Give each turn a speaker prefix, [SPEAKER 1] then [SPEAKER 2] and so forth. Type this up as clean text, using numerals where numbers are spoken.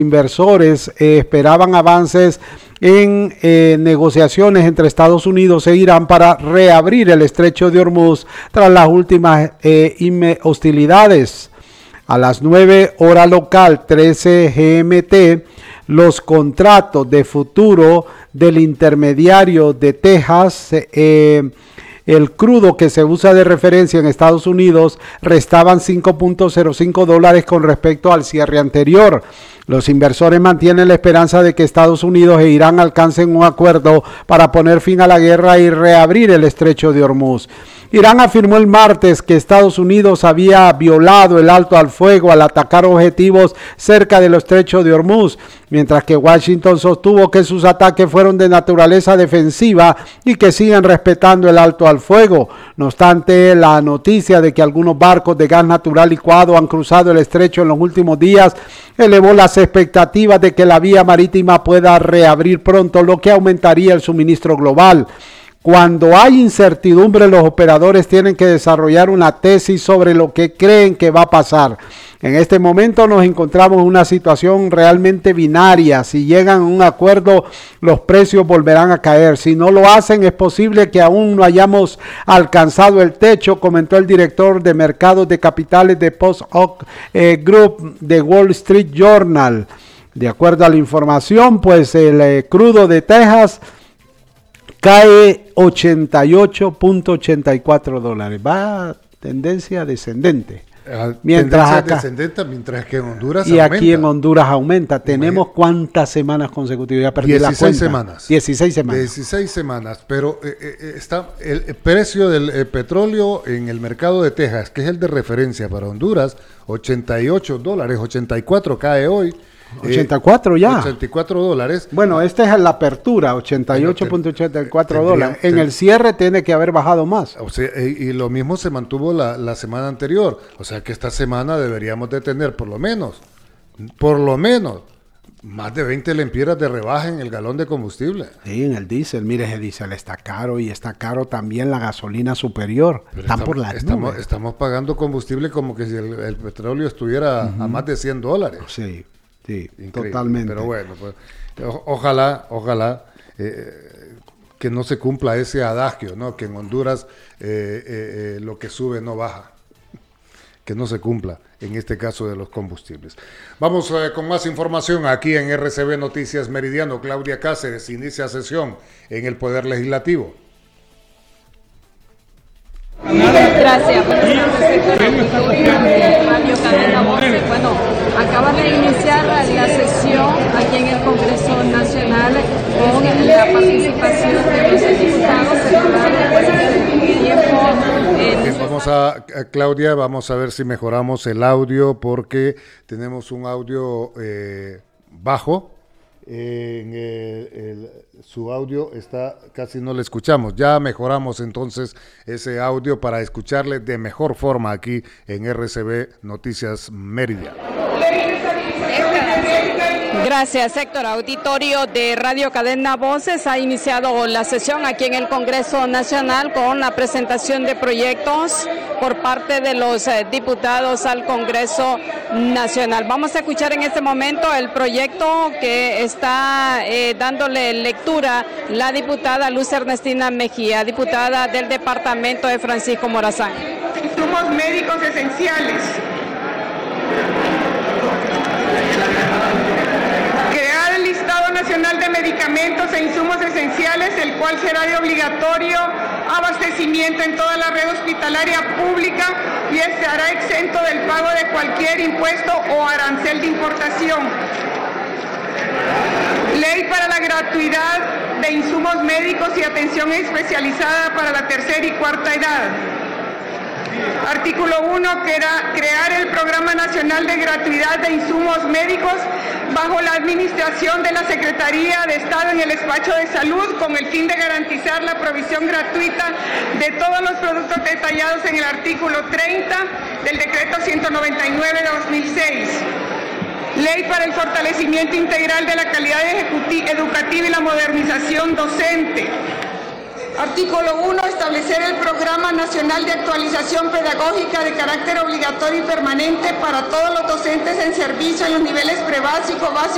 [SPEAKER 1] Inversores esperaban avances en negociaciones entre Estados Unidos e Irán para reabrir el estrecho de Hormuz tras las últimas hostilidades. A las 9 hora local, 13 GMT, los contratos de futuro del intermediario de Texas, el crudo que se usa de referencia en Estados Unidos, restaban $5.05 con respecto al cierre anterior. Los inversores mantienen la esperanza de que Estados Unidos e Irán alcancen un acuerdo para poner fin a la guerra y reabrir el estrecho de Hormuz. Irán afirmó el martes que Estados Unidos había violado el alto al fuego al atacar objetivos cerca del estrecho de Hormuz, mientras que Washington sostuvo que sus ataques fueron de naturaleza defensiva y que siguen respetando el alto al fuego. No obstante, la noticia de que algunos barcos de gas natural licuado han cruzado el estrecho en los últimos días elevó las expectativas de que la vía marítima pueda reabrir pronto, lo que aumentaría el suministro global. Cuando hay incertidumbre, los operadores tienen que desarrollar una tesis sobre lo que creen que va a pasar. En este momento nos encontramos en una situación realmente binaria. Si llegan a un acuerdo, los precios volverán a caer. Si no lo hacen, es posible que aún no hayamos alcanzado el techo, comentó el director de mercados de capitales de Post Oak Group de Wall Street Journal. De acuerdo a la información, pues el crudo de Texas cae $88.84. Va tendencia descendente.
[SPEAKER 2] Mientras que en Honduras
[SPEAKER 1] y aumenta. Aquí en Honduras aumenta. Tenemos cuántas semanas consecutivas, ya perdí
[SPEAKER 2] 16
[SPEAKER 1] la cuenta.
[SPEAKER 2] Semanas.
[SPEAKER 1] 16 semanas.
[SPEAKER 2] 16 semanas, pero está el precio del petróleo en el mercado de Texas, que es el de referencia para Honduras, $88, 84 cae hoy.
[SPEAKER 1] 84 ya.
[SPEAKER 2] $84.
[SPEAKER 1] Bueno, esta es la apertura, $88.84. En el cierre tiene que haber bajado más.
[SPEAKER 2] O sea, y lo mismo se mantuvo la semana anterior. O sea que esta semana deberíamos de tener por lo menos, más de 20 lempiras de rebaja en el galón de combustible.
[SPEAKER 1] Sí, en el diésel. Mire, el diésel está caro y está caro también la gasolina superior. Están por las nubes.
[SPEAKER 2] Estamos pagando combustible como que si el petróleo estuviera a más de $100.
[SPEAKER 1] Sí. Sí, increíble. Totalmente.
[SPEAKER 2] Pero bueno, pues, ojalá que no se cumpla ese adagio, ¿no? Que en Honduras lo que sube no baja. Que no se cumpla en este caso de los combustibles. Vamos con más información aquí en RCB Noticias Meridiano. Claudia Cáceres inicia sesión en el Poder Legislativo.
[SPEAKER 3] Gracias. Radio Cadena Voces. Bueno, acaba de iniciar la sesión aquí en el Congreso Nacional con la participación de los diputados.
[SPEAKER 2] Claudia, vamos a ver si mejoramos el audio porque tenemos un audio bajo. Su audio está, casi no le escuchamos. Ya mejoramos entonces ese audio para escucharle de mejor forma aquí en RCB Noticias Mérida.
[SPEAKER 3] Gracias, Héctor. Auditorio de Radio Cadena Voces, ha iniciado la sesión aquí en el Congreso Nacional con la presentación de proyectos por parte de los diputados al Congreso Nacional. Vamos a escuchar en este momento el proyecto que está dándole lectura la diputada Luz Ernestina Mejía, diputada del departamento de Francisco Morazán.
[SPEAKER 4] Insumos médicos esenciales. Nacional de Medicamentos e Insumos Esenciales, el cual será de obligatorio abastecimiento en toda la red hospitalaria pública y estará exento del pago de cualquier impuesto o arancel de importación. Ley para la gratuidad de insumos médicos y atención especializada para la tercera y cuarta edad. Artículo 1, crear el Programa Nacional de Gratuidad de Insumos Médicos bajo la administración de la Secretaría de Estado en el Despacho de Salud con el fin de garantizar la provisión gratuita de todos los productos detallados en el artículo 30 del Decreto 199 de 2006. Ley para el fortalecimiento integral de la calidad educativa y la modernización docente. Artículo 1. Establecer el Programa Nacional de Actualización Pedagógica de carácter obligatorio y permanente para todos los docentes en servicio en los niveles prebásico, básico